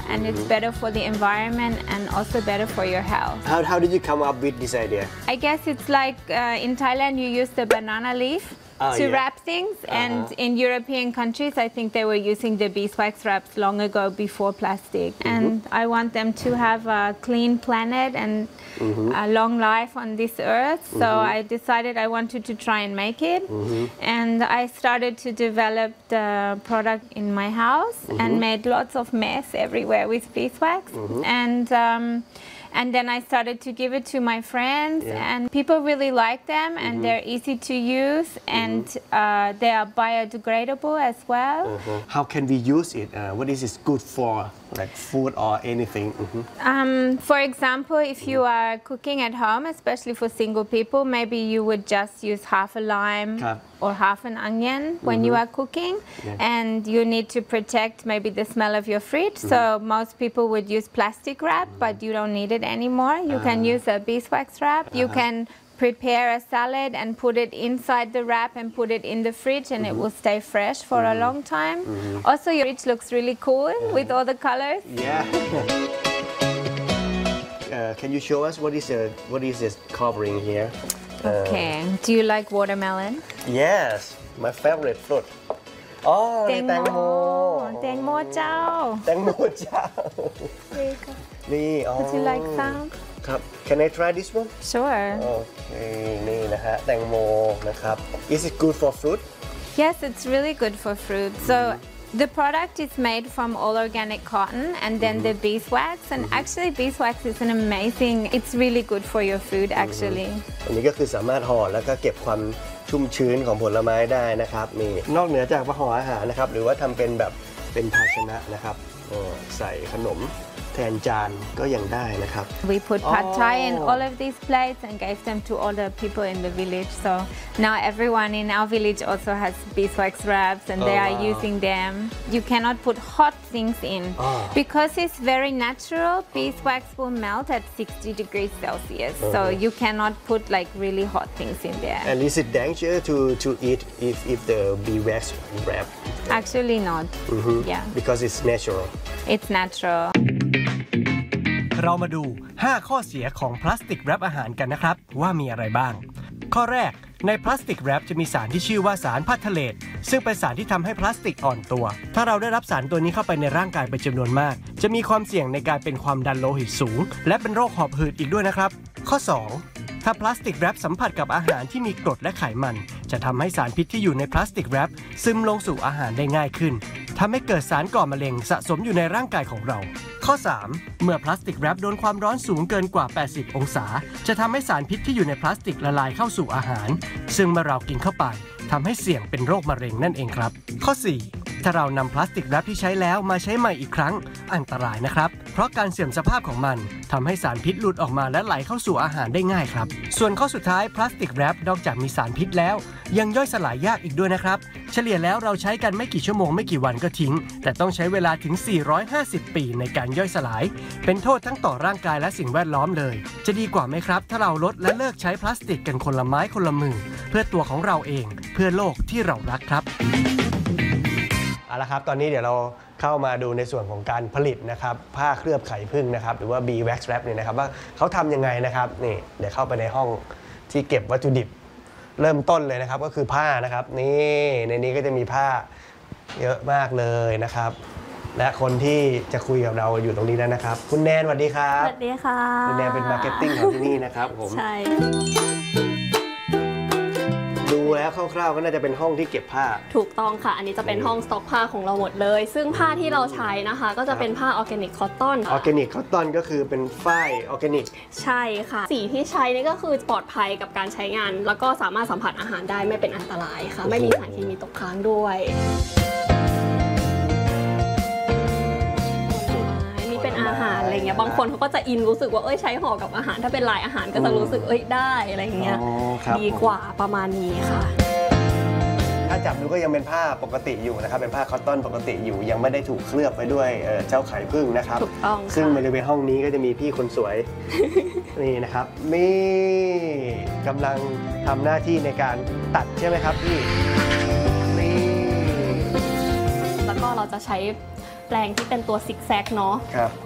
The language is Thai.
and it's better for the environment and also better for your health. How did you come up with this idea? I guess it's like in Thailand you use the banana leaf to wrap things, and in European countries I think they were using the beeswax wraps long ago before plastic. And I want them to have a clean planet and a long life on this earth, so I decided I wanted to try and make it, and I started to develop the product in my house and made lots of mess everywhere with beeswax, and then I started to give it to my friends, and people really like them, and they're easy to use, and they are biodegradable as well. How can we use it? What is it good for, like food or anything? For example, if you are cooking at home, especially for single people, maybe you would just use half a lime or half an onion when you are cooking, and you need to protect maybe the smell of your fridge. So most people would use plastic wrap, but you don't need it anymore. You can use a beeswax wrap. You can prepare a salad and put it inside the wrap and put it in the fridge, and it will stay fresh for a long time. Also, your fridge looks really cool with all the colors. Yeah. Can you show us what is this covering here? Okay. Do you like watermelon? Yes, my favorite fruit. อ๋อแตงโมแตงโมเจ้าแตงโมเจ้านี่อ๋อ Would you like some? ครับ Can I try this one? Sure. โอเคนี่นะฮะแตงโมนะครับ Is it good for fruit? Yes, it's really good for fruit. So the product is made from all organic cotton and then the beeswax, and actually beeswax is an amazing, it's really good for your food actually. อันนี้ก็คือสามารถห่อแล้วก็เก็บความชุ่มชื้นของผลไม้ได้นะครับนี่นอกเหนือจากห่ออาหารนะครับหรือว่าทำเป็นแบบเป็นภาชนะนะครับใส่ขนมแทนจานก็ยังได้นะครับ We put pad thai in all of these plates and gave them to all the people in the village. So now everyone in our village also has beeswax wraps, and they are using them. You cannot put hot things in because it's very natural. Beeswax will melt at 60 degrees Celsius, so you cannot put like really hot things in there. And is it dangerous to eat if the beeswax wrap? Actually not. Yeah. Because it's natural. It's natural. เรามาดู 5 ข้อเสียของพลาสติกแรปอาหารกันนะครับว่ามีอะไรบ้างข้อแรกในพลาสติกแรปจะมีสารที่ชื่อว่าสารพัทเทเลตซึ่งเป็นสารที่ทำให้พลาสติกอ่อนตัวถ้าเราได้รับสารตัวนี้เข้าไปในร่างกายเป็นจำนวนมากจะมีความเสี่ยงในการเป็นความดันโลหิตสูงและเป็นโรคหอบหืดอีกด้วยนะครับข้อ2ถ้าพลาสติกแรปสัมผัสกับอาหารที่มีกรดและไขมันจะทำให้สารพิษที่อยู่ในพลาสติกแรปซึมลงสู่อาหารได้ง่ายขึ้นทำให้เกิดสารก่อมะเร็งสะสมอยู่ในร่างกายของเราข้อ3เมื่อพลาสติกแรปโดนความร้อนสูงเกินกว่า 80 องศาจะทำให้สารพิษที่อยู่ในพลาสติกละลายเข้าสู่อาหารซึ่งเมื่อเรากินเข้าไปทำให้เสี่ยงเป็นโรคมะเร็งนั่นเองครับข้อ4ถ้าเรานำพลาสติกแรปที่ใช้แล้วมาใช้ใหม่อีกครั้งอันตรายนะครับเพราะการเสื่อมสภาพของมันทำให้สารพิษหลุดออกมาและไหลเข้าสู่อาหารได้ง่ายครับส่วนข้อสุดท้ายพลาสติกแรปนอกจากมีสารพิษแล้วยังย่อยสลายยากอีกด้วยนะครับเฉลี่ยแล้วเราใช้กันไม่กี่ชั่วโมงไม่กี่วันก็ทิ้งแต่ต้องใช้เวลาถึง450ปีในการย่อยสลายเป็นโทษทั้งต่อร่างกายและสิ่งแวดล้อมเลยจะดีกว่าไหมครับถ้าเราลดและเลิกใช้พลาสติกกันคนละไม้คนละมือเพื่อตัวของเราเองเพื่อโลกที่เรารักครับเอาละครับตอนนี้เดี๋ยวเราเข้ามาดูในส่วนของการผลิตนะครับผ้าเคลือบไข่ผึ้งนะครับหรือว่า bee wax wrap เนี่ยนะครับว่าเขาทำยังไงนะครับนี่เดี๋ยวเข้าไปในห้องที่เก็บวัตถุดิบเริ่มต้นเลยนะครับก็คือผ้านะครับนี่ในนี้ก็จะมีผ้าเยอะมากเลยนะครับและคนที่จะคุยกับเราอยู่ตรงนี้แล้วนะครับคุณแนนสวัสดีครับสวัสดีค่ะคุณแนนเป็นมาร์เก็ตติ้งของที่นี่นะครับผมใช่ดูแล้วคร่าวๆก็น่าจะเป็นห้องที่เก็บผ้าถูกต้องค่ะอันนี้จะเป็นห้องสต็อกผ้าของเราหมดเลยซึ่งผ้าที่เราใช้นะคะก็จะเป็นผ้าออร์แกนิกคอตตอนออร์แกนิกคอตตอนก็คือเป็นฝ้ายออร์แกนิกใช่ค่ะสีที่ใช้นี่ก็คือปลอดภัยกับการใช้งานแล้วก็สามารถสัมผัสอาหารได้ไม่เป็นอันตรายค่ะไม่มีสารเคมีตกค้างด้วยเป็นอาหารอะไรเงี้ยบางคนเขาก็จะอินรู้สึกว่าใช้ห่อกับอาหารถ้าเป็นลายอาหารก็จะรู้สึกได้อะไรเงี้ยดีกว่าประมาณนี้ค่ะถ้าจับดูก็ยังเป็นผ้าปกติอยู่นะครับเป็นผ้าคอตตอนปกติอยู่ยังไม่ได้ถูกเคลือบไปด้วยเจ้าไข่ผึ้งนะครับถูกต้องซึ่งบริเวณห้องนี้ก็จะมีพี่คนสวย นี่นะครับนี่กำลังทำหน้าที่ในการตัดใช่ไหมครับพี่นี่แล้วก็เราจะใช้แปลงที่เป็นตัวซิกแซกเนาะ